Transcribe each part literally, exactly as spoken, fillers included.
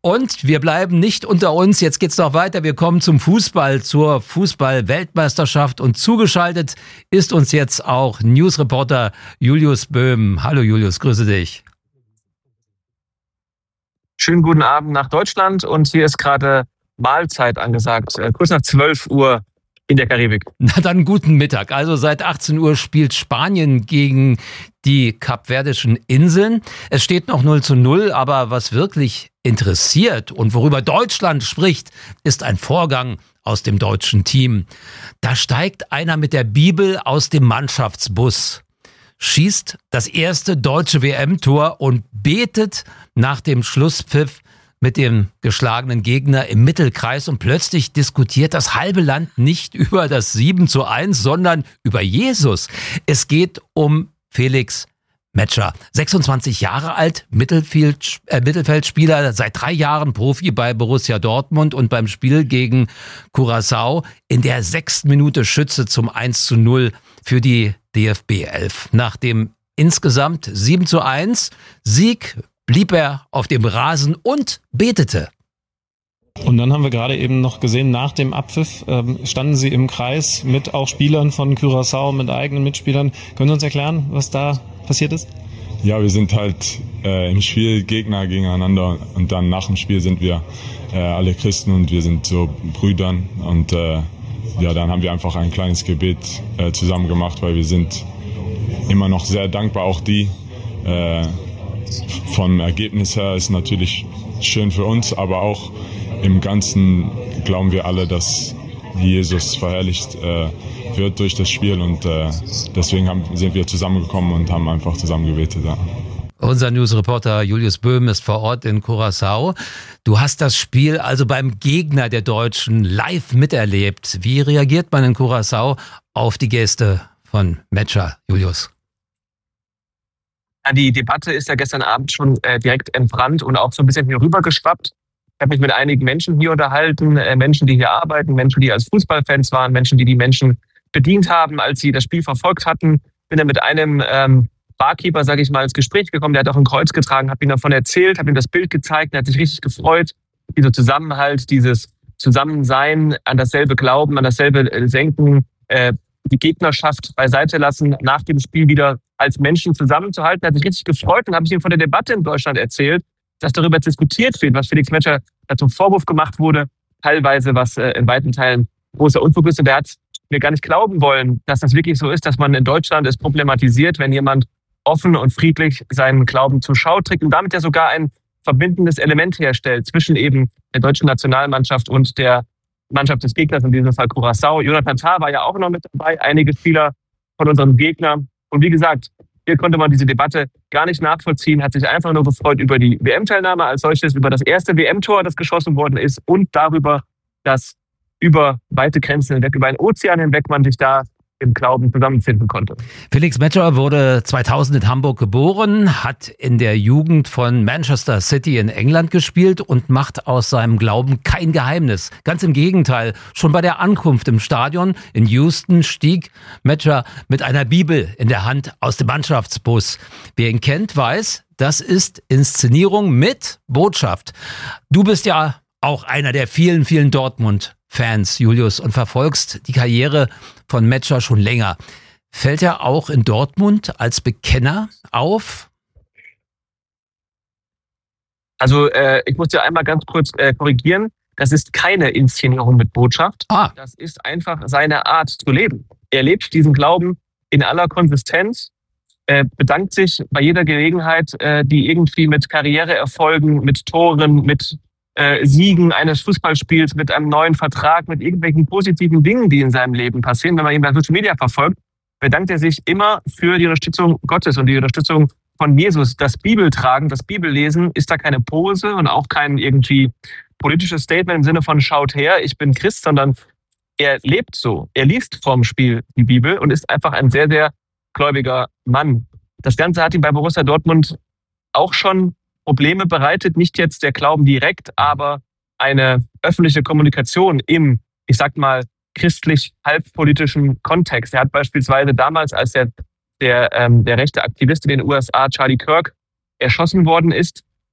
Und wir bleiben nicht unter uns. Jetzt geht's noch weiter. Wir kommen zum Fußball, zur Fußball-Weltmeisterschaft. Und zugeschaltet ist uns jetzt auch Newsreporter Julius Böhm. Hallo Julius, grüße dich. Schönen guten Abend nach Deutschland. Und hier ist gerade Mahlzeit angesagt. Äh, kurz nach zwölf Uhr in der Karibik. Na dann guten Mittag. Also seit achtzehn Uhr spielt Spanien gegen die Kapverdischen Inseln. Es steht noch null zu null, aber was wirklich interessiert und worüber Deutschland spricht, ist ein Vorgang aus dem deutschen Team. Da steigt einer mit der Bibel aus dem Mannschaftsbus, schießt das erste deutsche W M-Tor und betet nach dem Schlusspfiff mit dem geschlagenen Gegner im Mittelkreis, und plötzlich diskutiert das halbe Land nicht über das sieben zu eins, sondern über Jesus. Es geht um Felix Metscher, sechsundzwanzig Jahre alt, Mittelfeld, äh, Mittelfeldspieler, seit drei Jahren Profi bei Borussia Dortmund, und beim Spiel gegen Curaçao in der sechsten Minute Schütze zum eins zu null für die D F B elf. Nach dem insgesamt sieben zu eins Sieg blieb er auf dem Rasen und betete. Und dann haben wir gerade eben noch gesehen, nach dem Abpfiff ähm, standen Sie im Kreis mit auch Spielern von Curaçao, mit eigenen Mitspielern. Können Sie uns erklären, was da passiert ist? Ja, wir sind halt äh, im Spiel Gegner gegeneinander, und dann nach dem Spiel sind wir äh, alle Christen und wir sind so Brüdern, und äh, ja, dann haben wir einfach ein kleines Gebet äh, zusammen gemacht, weil wir sind immer noch sehr dankbar, auch die äh, vom Ergebnis her ist natürlich schön für uns, aber auch im Ganzen glauben wir alle, dass Jesus verherrlicht äh, wird durch das Spiel, und äh, deswegen haben, sind wir zusammengekommen und haben einfach zusammen gebetet. Ja. Unser Newsreporter Julius Böhm ist vor Ort in Curaçao. Du hast das Spiel also beim Gegner der Deutschen live miterlebt. Wie reagiert man in Curaçao auf die Geste von Metscher, Julius? Die Debatte ist ja gestern Abend schon äh, direkt entbrannt und auch so ein bisschen hier rüber geschwappt. Ich habe mich mit einigen Menschen hier unterhalten, äh, Menschen, die hier arbeiten, Menschen, die als Fußballfans waren, Menschen, die die Menschen bedient haben, als sie das Spiel verfolgt hatten. Bin dann mit einem ähm, Barkeeper, sage ich mal, ins Gespräch gekommen. Der hat auch ein Kreuz getragen, habe ihm davon erzählt, habe ihm das Bild gezeigt. Er hat sich richtig gefreut. Dieser Zusammenhalt, dieses Zusammensein, an dasselbe Glauben, an dasselbe äh, Senken, äh, die Gegnerschaft beiseite lassen, nach dem Spiel wieder als Menschen zusammenzuhalten. Er hat sich richtig gefreut, und habe ich ihm von der Debatte in Deutschland erzählt, dass darüber diskutiert wird, was Felix Metscher zum Vorwurf gemacht wurde, teilweise was äh, in weiten Teilen großer Unfug ist. Und er hat mir gar nicht glauben wollen, dass das wirklich so ist, dass man in Deutschland es problematisiert, wenn jemand offen und friedlich seinen Glauben zur Schau trägt und damit ja sogar ein verbindendes Element herstellt zwischen eben der deutschen Nationalmannschaft und der Mannschaft des Gegners, in diesem Fall Curaçao. Jonathan Tah war ja auch noch mit dabei, einige Spieler von unserem Gegner. Und wie gesagt, hier konnte man diese Debatte gar nicht nachvollziehen, hat sich einfach nur gefreut über die W M-Teilnahme als solches, über das erste W M-Tor, das geschossen worden ist, und darüber, dass über weite Grenzen hinweg, über einen Ozean hinweg man sich da im Glauben zusammenfinden konnte. Felix Metscher wurde zweitausend in Hamburg geboren, hat in der Jugend von Manchester City in England gespielt und macht aus seinem Glauben kein Geheimnis. Ganz im Gegenteil, schon bei der Ankunft im Stadion in Houston stieg Metscher mit einer Bibel in der Hand aus dem Mannschaftsbus. Wer ihn kennt, weiß, das ist Inszenierung mit Botschaft. Du bist ja auch einer der vielen, vielen Dortmund-Fans, Julius, und verfolgst die Karriere von Metscher schon länger. Fällt er auch in Dortmund als Bekenner auf? Also äh, ich muss dir einmal ganz kurz äh, korrigieren. Das ist keine Inszenierung mit Botschaft. Ah. Das ist einfach seine Art zu leben. Er lebt diesen Glauben in aller Konsistenz, äh, bedankt sich bei jeder Gelegenheit, äh, die irgendwie mit Karriereerfolgen, mit Toren, mit äh, Siegen eines Fußballspiels, mit einem neuen Vertrag, mit irgendwelchen positiven Dingen, die in seinem Leben passieren. Wenn man ihn bei Social Media verfolgt, bedankt er sich immer für die Unterstützung Gottes und die Unterstützung von Jesus. Das Bibeltragen, das Bibellesen ist da keine Pose und auch kein irgendwie politisches Statement im Sinne von schaut her, ich bin Christ, sondern er lebt so. Er liest vorm Spiel die Bibel und ist einfach ein sehr, sehr gläubiger Mann. Das Ganze hat ihm bei Borussia Dortmund auch schon Probleme bereitet. Nicht jetzt der Glauben direkt, aber eine öffentliche Kommunikation im, ich sag mal, christlich-halbpolitischen Kontext. Er hat beispielsweise damals, als der, der, ähm, der rechte Aktivist in den U S A, Charlie Kirk, erschossen worden ist,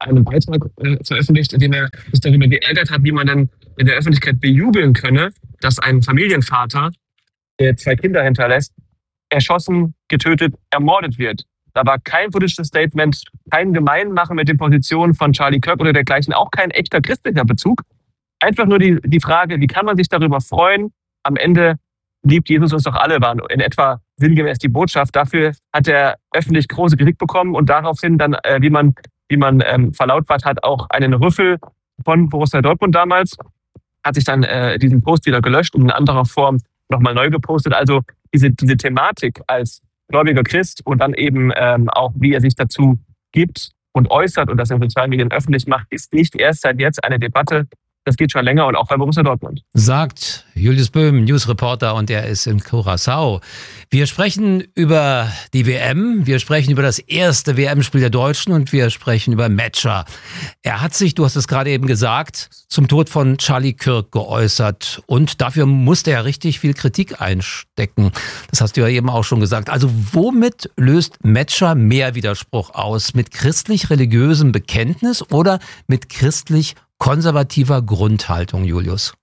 einen Beitrag äh, veröffentlicht, in dem er sich darüber geärgert hat, wie man dann in der Öffentlichkeit bejubeln könne, dass ein Familienvater, der zwei Kinder hinterlässt, erschossen, getötet, ermordet wird. Da war kein politisches Statement, kein Gemeinmachen mit den Positionen von Charlie Kirk oder dergleichen, auch kein echter christlicher Bezug. Einfach nur die, die Frage, wie kann man sich darüber freuen? Am Ende liebt Jesus uns doch alle, war in etwa sinngemäß die Botschaft. Dafür hat er öffentlich große Kritik bekommen und daraufhin dann, äh, wie man, wie man ähm, verlautbart hat, auch einen Rüffel von Borussia Dortmund damals, hat sich dann äh, diesen Post wieder gelöscht und in anderer Form nochmal neu gepostet. Also diese, diese Thematik als gläubiger Christ und dann eben ähm, auch, wie er sich dazu gibt und äußert und das in sozialen Medien öffentlich macht, ist nicht erst seit jetzt eine Debatte. Das geht schon länger und auch bei Borussia Dortmund. Sagt Julius Böhm, Newsreporter, und er ist in Curaçao. Wir sprechen über die W M, wir sprechen über das erste W M-Spiel der Deutschen und wir sprechen über Metscher. Er hat sich, du hast es gerade eben gesagt, zum Tod von Charlie Kirk geäußert und dafür musste er richtig viel Kritik einstecken. Das hast du ja eben auch schon gesagt. Also womit löst Metscher mehr Widerspruch aus? Mit christlich-religiösem Bekenntnis oder mit christlich konservativer Grundhaltung, Julius?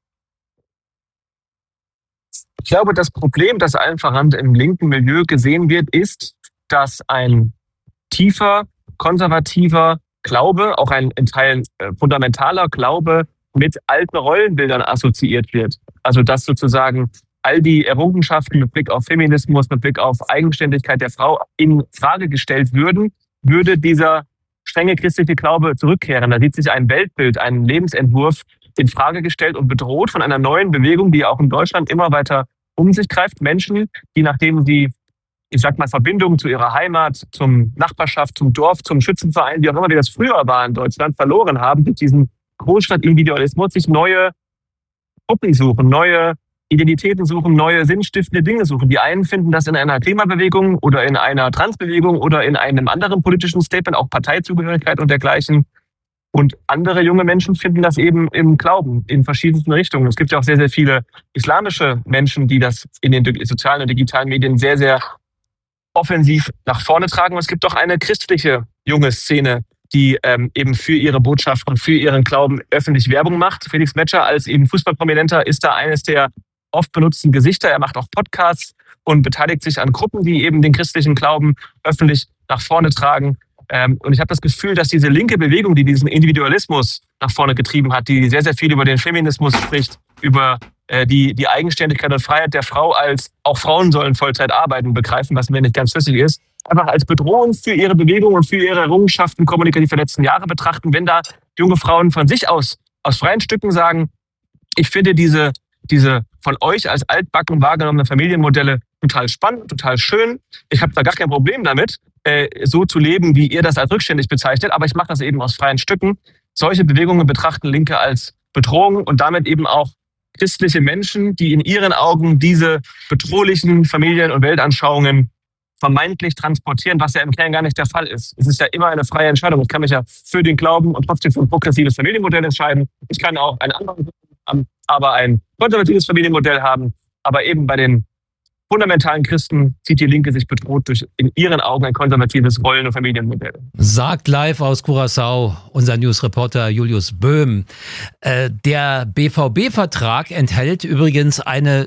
Ich glaube, das Problem, das allen voran im linken Milieu gesehen wird, ist, dass ein tiefer, konservativer Glaube, auch ein in Teilen äh, fundamentaler Glaube mit alten Rollenbildern assoziiert wird. Also dass sozusagen all die Errungenschaften mit Blick auf Feminismus, mit Blick auf Eigenständigkeit der Frau in Frage gestellt würden, würde dieser strenge christliche Glaube zurückkehren. Da sieht sich ein Weltbild, ein Lebensentwurf in Frage gestellt und bedroht von einer neuen Bewegung, die auch in Deutschland immer weiter um sich greift. Menschen, die nachdem sie, ich sag mal, Verbindungen zu ihrer Heimat, zum Nachbarschaft, zum Dorf, zum Schützenverein, wie auch immer wie das früher war in Deutschland, verloren haben, durch diesen Großstadtindividualismus sich neue Gruppen suchen, neue Identitäten suchen, neue sinnstiftende Dinge suchen. Die einen finden das in einer Klimabewegung oder in einer Transbewegung oder in einem anderen politischen Statement, auch Parteizugehörigkeit und dergleichen. Und andere junge Menschen finden das eben im Glauben in verschiedensten Richtungen. Es gibt ja auch sehr, sehr viele islamische Menschen, die das in den sozialen und digitalen Medien sehr, sehr offensiv nach vorne tragen. Und es gibt auch eine christliche junge Szene, die ähm, eben für ihre Botschaften, für ihren Glauben öffentlich Werbung macht. Felix Metscher als eben Fußballprominenter ist da eines der oft benutzten Gesichter. Er macht auch Podcasts und beteiligt sich an Gruppen, die eben den christlichen Glauben öffentlich nach vorne tragen. Ähm, und ich habe das Gefühl, dass diese linke Bewegung, die diesen Individualismus nach vorne getrieben hat, die sehr, sehr viel über den Feminismus spricht, über äh, die, die Eigenständigkeit und Freiheit der Frau als auch Frauen sollen Vollzeit arbeiten begreifen, was mir nicht ganz schlüssig ist, einfach als Bedrohung für ihre Bewegung und für ihre Errungenschaften kommunikativ der letzten Jahre betrachten. Wenn da junge Frauen von sich aus, aus freien Stücken sagen, ich finde diese diese von euch als altbacken wahrgenommene Familienmodelle total spannend, total schön. Ich habe da gar kein Problem damit, äh, so zu leben, wie ihr das als rückständig bezeichnet, aber ich mache das eben aus freien Stücken. Solche Bewegungen betrachten Linke als Bedrohung und damit eben auch christliche Menschen, die in ihren Augen diese bedrohlichen Familien- und Weltanschauungen vermeintlich transportieren, was ja im Kern gar nicht der Fall ist. Es ist ja immer eine freie Entscheidung. Ich kann mich ja für den Glauben und trotzdem für ein progressives Familienmodell entscheiden. Ich kann auch einen anderen, aber ein konservatives Familienmodell haben. Aber eben bei den fundamentalen Christen sieht die Linke sich bedroht durch in ihren Augen ein konservatives Rollen- und Familienmodell. Sagt live aus Curaçao unser Newsreporter Julius Böhm. Äh, der B V B-Vertrag enthält übrigens eine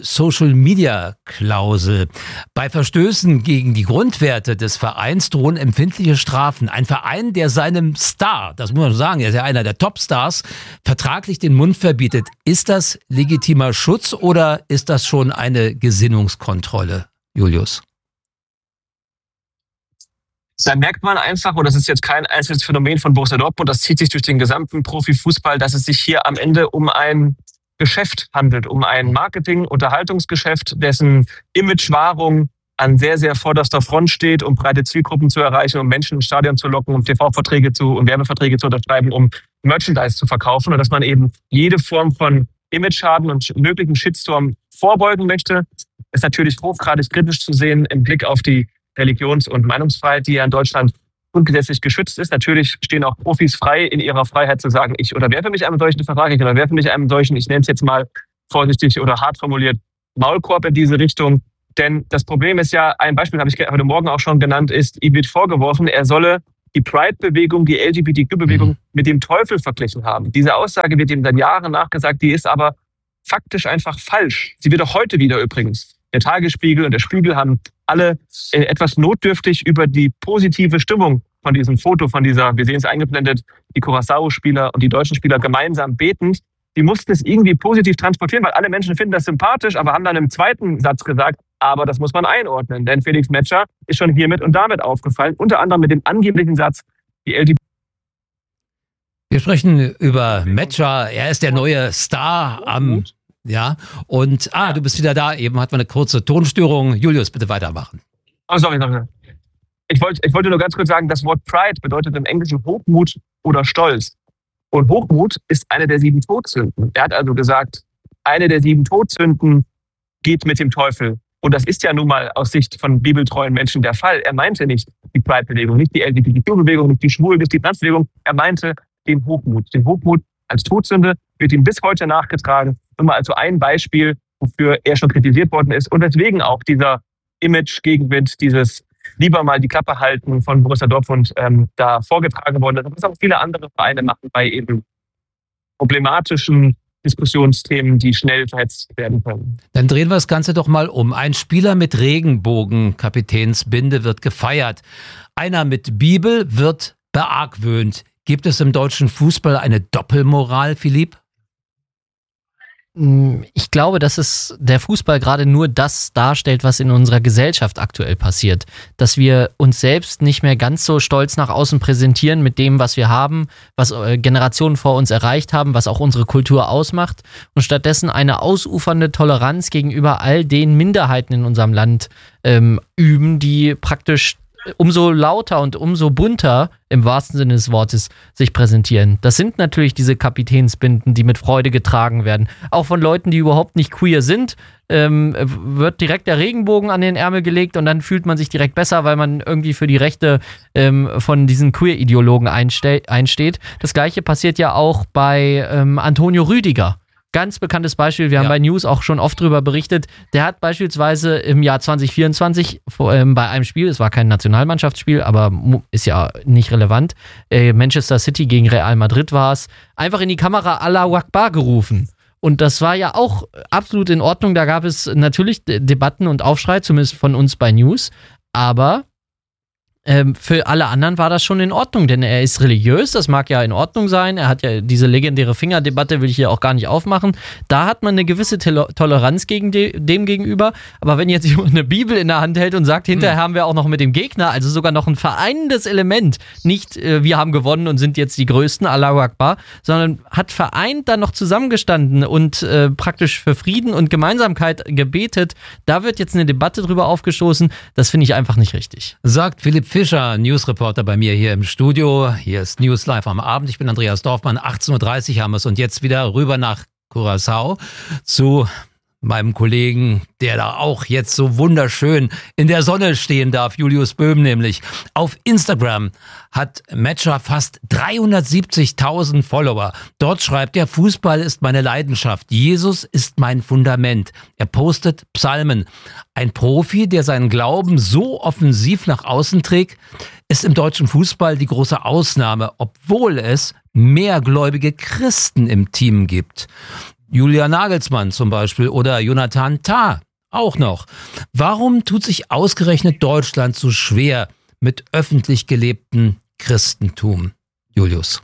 Social-Media-Klausel. Bei Verstößen gegen die Grundwerte des Vereins drohen empfindliche Strafen. Ein Verein, der seinem Star, das muss man sagen, er ist ja einer der Topstars, vertraglich den Mund verbietet. Ist das legitimer Schutz oder ist das schon eine Gesinnungskontrolle? Julius? Da merkt man einfach, und das ist jetzt kein einzelnes Phänomen von Borussia Dortmund, das zieht sich durch den gesamten Profifußball, dass es sich hier am Ende um ein Geschäft handelt, um ein Marketing-Unterhaltungsgeschäft, dessen Imagewahrung an sehr, sehr vorderster Front steht, um breite Zielgruppen zu erreichen, um Menschen ins Stadion zu locken, um T V-Verträge zu und Werbeverträge zu unterschreiben, um Merchandise zu verkaufen und dass man eben jede Form von Image-Schaden und möglichen Shitstorm vorbeugen möchte, ist natürlich hochgradig kritisch zu sehen im Blick auf die Religions- und Meinungsfreiheit, die ja in Deutschland grundgesetzlich geschützt ist. Natürlich stehen auch Profis frei, in ihrer Freiheit zu sagen, ich unterwerfe mich einem solchen Vertrag, ich unterwerfe mich einem solchen, ich nenne es jetzt mal vorsichtig oder hart formuliert, Maulkorb in diese Richtung. Denn das Problem ist ja, ein Beispiel habe ich heute Morgen auch schon genannt, ist, ihm wird vorgeworfen, er solle die Pride-Bewegung, die L G B T Q-Bewegung mhm. mit dem Teufel verglichen haben. Diese Aussage wird ihm seit Jahren nachgesagt, die ist aber faktisch einfach falsch. Sie wird auch heute wieder übrigens. Der Tagesspiegel und der Spiegel haben alle äh, etwas notdürftig über die positive Stimmung von diesem Foto, von dieser, wir sehen es eingeblendet, die Curaçao-Spieler und die deutschen Spieler gemeinsam betend. Die mussten es irgendwie positiv transportieren, weil alle Menschen finden das sympathisch, aber haben dann im zweiten Satz gesagt, aber das muss man einordnen, denn Felix Metscher ist schon hiermit und damit aufgefallen, unter anderem mit dem angeblichen Satz, die L G B T. Wir sprechen über Metscher, er ist der neue Star am, ja, und, ah, du bist wieder da, eben hatten wir eine kurze Tonstörung. Julius, bitte weitermachen. Oh, sorry, sorry. Ich wollte, ich wollte nur ganz kurz sagen, das Wort Pride bedeutet im Englischen Hochmut oder Stolz. Und Hochmut ist eine der sieben Todsünden. Er hat also gesagt, eine der sieben Todsünden geht mit dem Teufel. Und das ist ja nun mal aus Sicht von bibeltreuen Menschen der Fall. Er meinte nicht die Pride-Bewegung, nicht die L G B T Q-Bewegung, nicht die Schwul-, nicht die Trans-Bewegung. Er meinte den Hochmut. Den Hochmut als Todsünde wird ihm bis heute nachgetragen. Nur mal also ein Beispiel, wofür er schon kritisiert worden ist. Und deswegen auch dieser Image-Gegenwind, dieses lieber mal die Klappe halten von Borussia Dortmund ähm, da vorgetragen worden. Das was auch viele andere Vereine machen bei eben problematischen Diskussionsthemen, die schnell verhetzt werden können. Dann drehen wir das Ganze doch mal um. Ein Spieler mit Regenbogen-Kapitänsbinde wird gefeiert. Einer mit Bibel wird beargwöhnt. Gibt es im deutschen Fußball eine Doppelmoral, Philipp? Ich glaube, dass es der Fußball gerade nur das darstellt, was in unserer Gesellschaft aktuell passiert. Dass wir uns selbst nicht mehr ganz so stolz nach außen präsentieren mit dem, was wir haben, was Generationen vor uns erreicht haben, was auch unsere Kultur ausmacht und stattdessen eine ausufernde Toleranz gegenüber all den Minderheiten in unserem Land ähm, üben, die praktisch umso lauter und umso bunter, im wahrsten Sinne des Wortes, sich präsentieren. Das sind natürlich diese Kapitänsbinden, die mit Freude getragen werden. Auch von Leuten, die überhaupt nicht queer sind, ähm, wird direkt der Regenbogen an den Ärmel gelegt und dann fühlt man sich direkt besser, weil man irgendwie für die Rechte ähm, von diesen Queer-Ideologen einste- einsteht. Das Gleiche passiert ja auch bei ähm, Antonio Rüdiger. Ganz bekanntes Beispiel, wir haben ja bei News auch schon oft darüber berichtet, der hat beispielsweise im Jahr zwanzig vierundzwanzig vor, ähm, bei einem Spiel, es war kein Nationalmannschaftsspiel, aber ist ja nicht relevant, äh, Manchester City gegen Real Madrid war es, einfach in die Kamera Allahu Akbar gerufen. Und das war ja auch absolut in Ordnung, da gab es natürlich Debatten und Aufschrei, zumindest von uns bei News, aber Ähm, für alle anderen war das schon in Ordnung, denn er ist religiös, das mag ja in Ordnung sein, er hat ja diese legendäre Fingerdebatte, will ich hier auch gar nicht aufmachen, da hat man eine gewisse Tol- Toleranz gegen de- dem gegenüber, aber wenn jetzt jemand eine Bibel in der Hand hält und sagt, hinterher hm. haben wir auch noch mit dem Gegner, also sogar noch ein vereinendes Element, nicht äh, wir haben gewonnen und sind jetzt die Größten, Allahu Akbar, sondern hat vereint dann noch zusammengestanden und äh, praktisch für Frieden und Gemeinsamkeit gebetet, da wird jetzt eine Debatte drüber aufgestoßen, das finde ich einfach nicht richtig. Sagt Philipp Fischer, Newsreporter bei mir hier im Studio. Hier ist News Live am Abend. Ich bin Andreas Dorfmann. achtzehn Uhr dreißig haben wir es und jetzt wieder rüber nach Curaçao zu meinem Kollegen, der da auch jetzt so wunderschön in der Sonne stehen darf, Julius Böhm nämlich. Auf Instagram hat Metscher fast dreihundertsiebzigtausend Follower. Dort schreibt er, Fußball ist meine Leidenschaft, Jesus ist mein Fundament. Er postet Psalmen. Ein Profi, der seinen Glauben so offensiv nach außen trägt, ist im deutschen Fußball die große Ausnahme, obwohl es mehrgläubige Christen im Team gibt. Julian Nagelsmann zum Beispiel oder Jonathan Tah auch noch. Warum tut sich ausgerechnet Deutschland so schwer mit öffentlich gelebtem Christentum? Julius.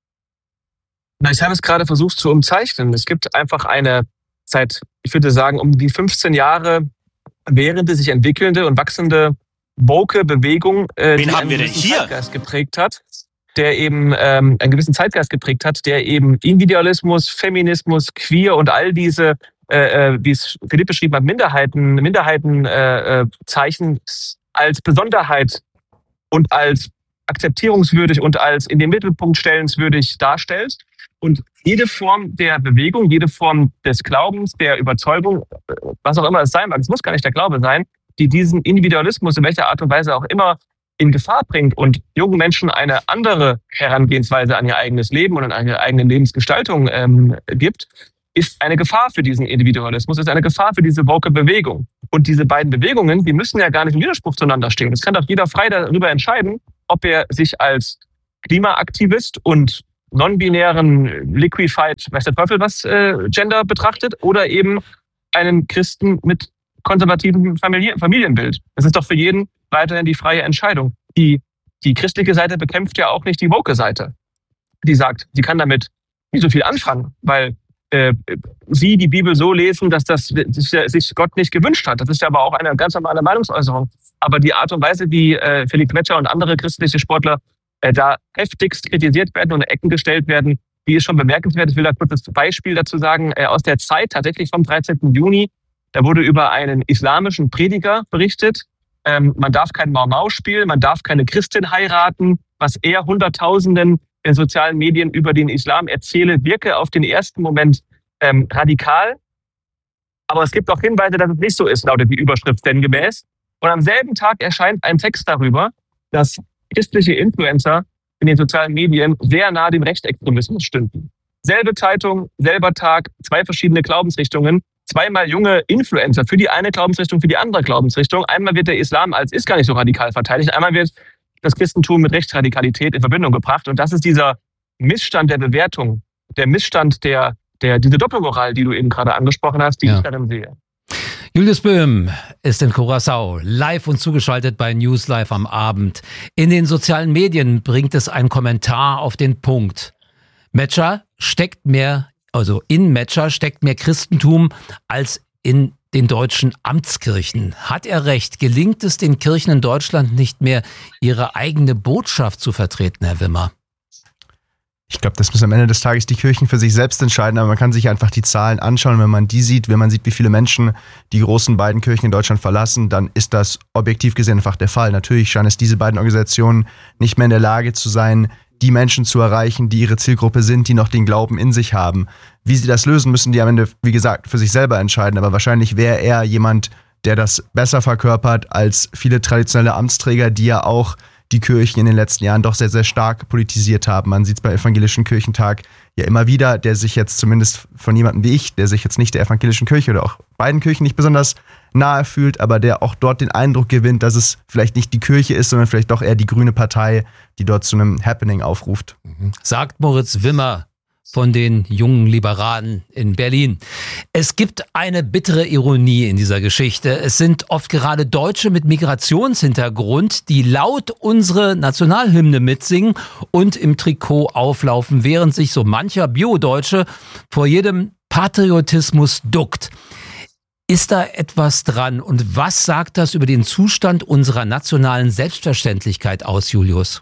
Na, ich habe es gerade versucht zu umzeichnen. Es gibt einfach eine seit, ich würde sagen, um die fünfzehn Jahre währende sich entwickelnde und wachsende woke Bewegung, äh, die einen gewissen Zeitgeist geprägt hat. der eben ähm, einen gewissen Zeitgeist geprägt hat, der eben Individualismus, Feminismus, Queer und all diese, äh, wie es Philipp beschrieben hat, Minderheiten, Minderheitenzeichen äh, als Besonderheit und als akzeptierungswürdig und als in den Mittelpunkt stellenswürdig darstellt. Und jede Form der Bewegung, jede Form des Glaubens, der Überzeugung, was auch immer es sein mag, es muss gar nicht der Glaube sein, die diesen Individualismus in welcher Art und Weise auch immer in Gefahr bringt und jungen Menschen eine andere Herangehensweise an ihr eigenes Leben und an ihre eigene Lebensgestaltung ähm, gibt, ist eine Gefahr für diesen Individualismus, ist eine Gefahr für diese woke Bewegung. Und diese beiden Bewegungen, die müssen ja gar nicht im Widerspruch zueinander stehen. Es kann doch jeder frei darüber entscheiden, ob er sich als Klimaaktivist und non-binären Liquefied, weiß der Teufel was, äh, Gender betrachtet oder eben einen Christen mit konservativem Familie, Familienbild. Das ist doch für jeden weiterhin die freie Entscheidung. Die, die christliche Seite bekämpft ja auch nicht die woke Seite. Die sagt, sie kann damit nicht so viel anfangen, weil äh, sie die Bibel so lesen, dass das sich Gott nicht gewünscht hat. Das ist ja aber auch eine ganz normale Meinungsäußerung. Aber die Art und Weise, wie äh, Felix Metscher und andere christliche Sportler äh, da heftigst kritisiert werden und in Ecken gestellt werden, die ist schon bemerkenswert. Ich will da kurz das Beispiel dazu sagen, äh, aus der Zeit tatsächlich vom dreizehnten Juni. Da wurde über einen islamischen Prediger berichtet. Ähm, man darf kein Mau-Mau spielen, man darf keine Christin heiraten, was er Hunderttausenden in sozialen Medien über den Islam erzähle, wirke auf den ersten Moment ähm, radikal. Aber es gibt auch Hinweise, dass es nicht so ist, lautet die Überschrift sinngemäß. Und am selben Tag erscheint ein Text darüber, dass christliche Influencer in den sozialen Medien sehr nah dem Rechtsextremismus stünden. Selbe Zeitung, selber Tag, zwei verschiedene Glaubensrichtungen, zweimal junge Influencer für die eine Glaubensrichtung, für die andere Glaubensrichtung. Einmal wird der Islam als ist gar nicht so radikal verteidigt, einmal wird das Christentum mit Rechtsradikalität in Verbindung gebracht. Und das ist dieser Missstand der Bewertung, der Missstand der, der diese Doppelmoral, die du eben gerade angesprochen hast, die ja. ich darin sehe. Julius Böhm ist in Curaçao live und zugeschaltet bei News Live am Abend. In den sozialen Medien bringt es einen Kommentar auf den Punkt. Metscher steckt mehr, also in Metscher steckt mehr Christentum als in den deutschen Amtskirchen. Hat er recht? Gelingt es den Kirchen in Deutschland nicht mehr, ihre eigene Botschaft zu vertreten, Herr Wimmer? Ich glaube, das müssen am Ende des Tages die Kirchen für sich selbst entscheiden, aber man kann sich einfach die Zahlen anschauen. Wenn man die sieht, wenn man sieht, wie viele Menschen die großen beiden Kirchen in Deutschland verlassen, dann ist das objektiv gesehen einfach der Fall. Natürlich scheinen es diese beiden Organisationen nicht mehr in der Lage zu sein, die Menschen zu erreichen, die ihre Zielgruppe sind, die noch den Glauben in sich haben. Wie sie das lösen, müssen die am Ende, wie gesagt, für sich selber entscheiden. Aber wahrscheinlich wäre er jemand, der das besser verkörpert als viele traditionelle Amtsträger, die ja auch die Kirchen in den letzten Jahren doch sehr, sehr stark politisiert haben. Man sieht es beim Evangelischen Kirchentag ja immer wieder, der sich jetzt zumindest von jemandem wie ich, der sich jetzt nicht der Evangelischen Kirche oder auch beiden Kirchen nicht besonders nahe fühlt, aber der auch dort den Eindruck gewinnt, dass es vielleicht nicht die Kirche ist, sondern vielleicht doch eher die grüne Partei, die dort zu einem Happening aufruft. Sagt Moritz Wimmer von den jungen Liberalen in Berlin. Es gibt eine bittere Ironie in dieser Geschichte. Es sind oft gerade Deutsche mit Migrationshintergrund, die laut unsere Nationalhymne mitsingen und im Trikot auflaufen, während sich so mancher Bio-Deutsche vor jedem Patriotismus duckt. Ist da etwas dran? Und was sagt das über den Zustand unserer nationalen Selbstverständlichkeit aus, Julius?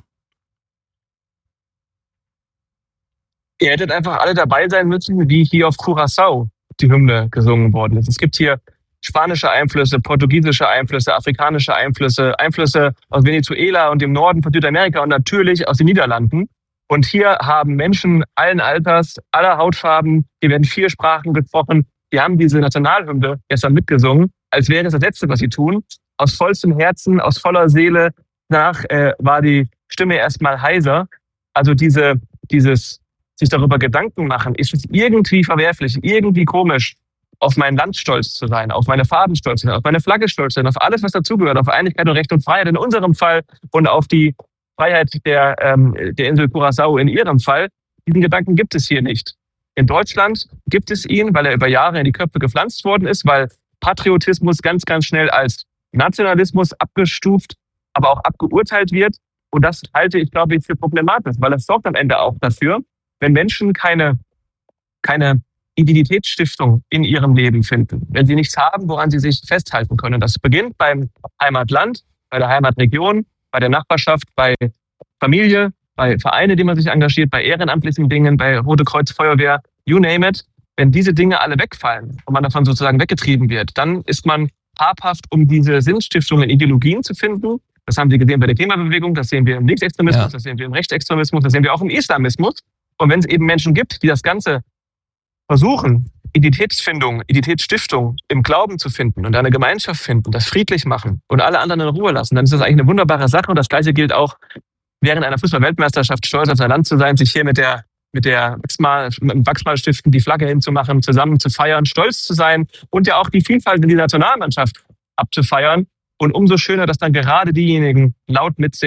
Ihr hättet einfach alle dabei sein müssen, wie hier auf Curaçao die Hymne gesungen worden ist. Es gibt hier spanische Einflüsse, portugiesische Einflüsse, afrikanische Einflüsse, Einflüsse aus Venezuela und dem Norden von Südamerika und natürlich aus den Niederlanden. Und hier haben Menschen allen Alters, aller Hautfarben, hier werden vier Sprachen gesprochen, die haben diese Nationalhymne gestern mitgesungen, als wäre es das Letzte, was sie tun. Aus vollstem Herzen, aus voller Seele. Danach äh, war die Stimme erstmal heiser. Also diese, dieses sich darüber Gedanken machen, ist es irgendwie verwerflich, irgendwie komisch, auf mein Land stolz zu sein, auf meine Farben stolz zu sein, auf meine Flagge stolz zu sein, auf alles, was dazugehört, auf Einigkeit und Recht und Freiheit in unserem Fall und auf die Freiheit der, ähm, der Insel Curaçao in ihrem Fall. Diesen Gedanken gibt es hier nicht. In Deutschland gibt es ihn, weil er über Jahre in die Köpfe gepflanzt worden ist, weil Patriotismus ganz, ganz schnell als Nationalismus abgestuft, aber auch abgeurteilt wird. Und das halte ich, glaube ich, für problematisch, weil es sorgt am Ende auch dafür, wenn Menschen keine, keine Identitätsstiftung in ihrem Leben finden, wenn sie nichts haben, woran sie sich festhalten können. Das beginnt beim Heimatland, bei der Heimatregion, bei der Nachbarschaft, bei Familie, bei Vereinen, in denen man sich engagiert, bei ehrenamtlichen Dingen, bei Rote Kreuz, Feuerwehr, you name it. Wenn diese Dinge alle wegfallen und man davon sozusagen weggetrieben wird, dann ist man habhaft, um diese Sinnstiftungen, Ideologien zu finden. Das haben Sie gesehen bei der Klimabewegung, das sehen wir im Linksextremismus, ja. Das sehen wir im Rechtsextremismus, das sehen wir auch im Islamismus. Und wenn es eben Menschen gibt, die das Ganze versuchen, Identitätsfindung, Identitätsstiftung im Glauben zu finden und eine Gemeinschaft finden, das friedlich machen und alle anderen in Ruhe lassen, dann ist das eigentlich eine wunderbare Sache. Und das Gleiche gilt auch während einer Fußball-Weltmeisterschaft, stolz auf sein Land zu sein, sich hier mit der mit der Wachsmal, mit dem Wachsmalstiften die Flagge hinzumachen, zusammen zu feiern, stolz zu sein und ja auch die Vielfalt in der Nationalmannschaft abzufeiern. Und umso schöner, dass dann gerade diejenigen laut mitsingen,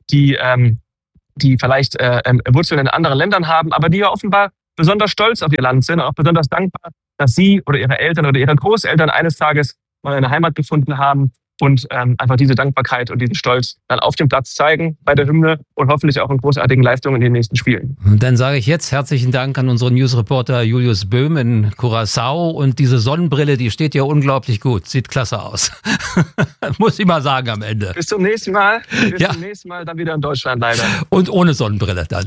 die, ähm, die vielleicht äh, Wurzeln in anderen Ländern haben, aber die ja offenbar besonders stolz auf ihr Land sind und auch besonders dankbar, dass sie oder ihre Eltern oder ihre Großeltern eines Tages mal eine Heimat gefunden haben und ähm, einfach diese Dankbarkeit und diesen Stolz dann auf dem Platz zeigen bei der Hymne und hoffentlich auch in großartigen Leistungen in den nächsten Spielen. Und dann sage ich jetzt herzlichen Dank an unseren Newsreporter Julius Böhm in Curaçao, und diese Sonnenbrille, die steht ja unglaublich gut, sieht klasse aus. Muss ich mal sagen am Ende. Bis zum nächsten Mal. Bis ja. zum nächsten Mal dann wieder in Deutschland leider. Und ohne Sonnenbrille dann.